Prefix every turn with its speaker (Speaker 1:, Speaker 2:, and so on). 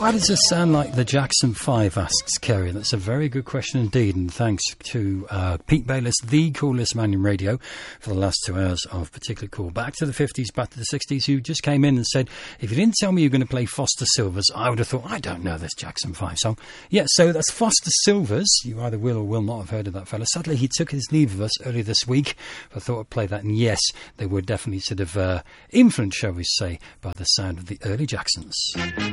Speaker 1: Why does this sound like the Jackson 5, asks Kerry? That's a very good question indeed, and thanks to Pete Bayliss, the coolest man in radio, for the last 2 hours of particularly cool. Back to the 50s, back to the 60s, who just came in and said, if you didn't tell me you were going to play Foster Silvers, I would have thought, I don't know this Jackson 5 song. Yeah, so that's Foster Silvers. You either will or will not have heard of that fella. Sadly, he took his leave of us earlier this week. I thought I'd play that, and yes, they were definitely sort of influenced, shall we say, by the sound of the early Jacksons.